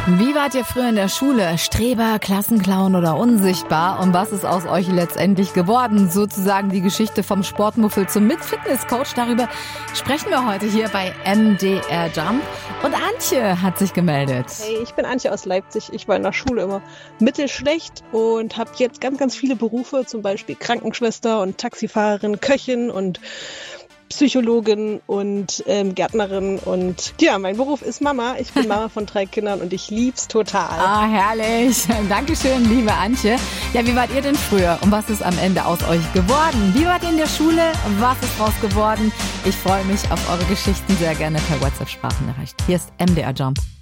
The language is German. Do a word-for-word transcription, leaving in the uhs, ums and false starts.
Wie wart ihr früher in der Schule? Streber, Klassenclown oder unsichtbar? Und was ist aus euch letztendlich geworden? Sozusagen die Geschichte vom Sportmuffel zum Mit-Fitness-Coach. Darüber sprechen wir heute hier bei M D R Jump. Und Antje hat sich gemeldet. Hey, ich bin Antje aus Leipzig. Ich war in der Schule immer mittelschlecht und habe jetzt ganz, ganz viele Berufe, zum Beispiel Krankenschwester und Taxifahrerin, Köchin und Psychologin und ähm, Gärtnerin und ja, mein Beruf ist Mama. Ich bin Mama von drei Kindern und ich lieb's total. Ah, herrlich. Dankeschön, liebe Antje. Ja, wie wart ihr denn früher und was ist am Ende aus euch geworden? Wie wart ihr in der Schule? Was ist draus geworden? Ich freue mich auf eure Geschichten sehr gerne per WhatsApp-Sprachnachricht. Hier ist M D R Jump.